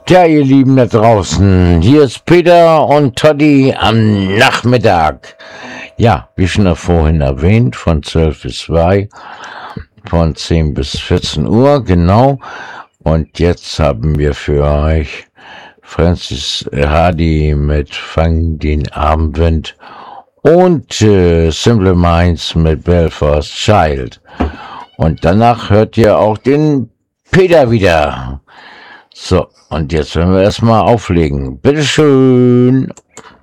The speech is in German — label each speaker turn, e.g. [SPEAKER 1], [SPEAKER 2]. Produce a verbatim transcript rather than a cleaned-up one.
[SPEAKER 1] Ja, ihr Lieben da draußen, hier ist Peter und Toddy am Nachmittag. Ja, wie schon vorhin erwähnt, von zwölf bis zwei, von zehn bis vierzehn Uhr, genau. Und jetzt haben wir für euch Francis Hardy mit Fang den Abendwind und äh, Simple Minds mit Belfast Child. Und danach hört ihr auch den Peter wieder. So, und jetzt werden wir erstmal auflegen. Bitteschön.